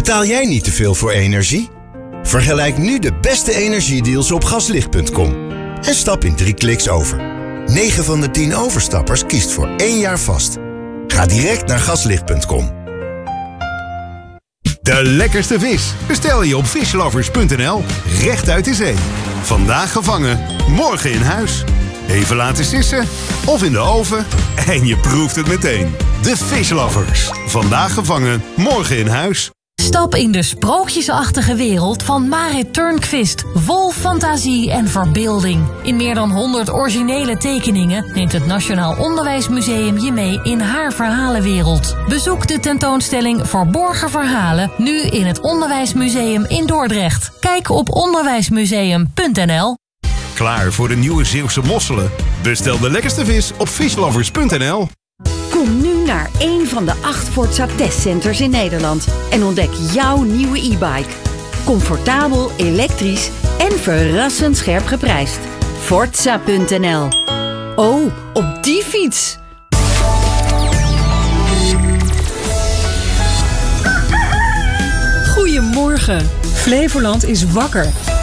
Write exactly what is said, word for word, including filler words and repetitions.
Betaal jij niet te veel voor energie? Vergelijk nu de beste energiedeals op gaslicht punt com. En stap in drie kliks over. negen van de tien overstappers kiest voor één jaar vast. Ga direct naar gaslicht punt com. De lekkerste vis bestel je op fishlovers punt n l. Recht uit de zee. Vandaag gevangen, morgen in huis. Even laten sissen of in de oven en je proeft het meteen. De Fishlovers. Vandaag gevangen, morgen in huis. Stap in de sprookjesachtige wereld van Marit Turnquist. Vol fantasie en verbeelding. In meer dan honderd originele tekeningen neemt het Nationaal Onderwijsmuseum je mee in haar verhalenwereld. Bezoek de tentoonstelling Verborgen Verhalen nu in het Onderwijsmuseum in Dordrecht. Kijk op onderwijsmuseum punt n l. Klaar voor de nieuwe Zeeuwse mosselen? Bestel de lekkerste vis op fishlovers punt n l. Kom nu naar een van de acht Forza testcenters in Nederland en ontdek jouw nieuwe e-bike. Comfortabel, elektrisch en verrassend scherp geprijsd. Forza punt n l. Oh, op die fiets! Goedemorgen. Flevoland is wakker.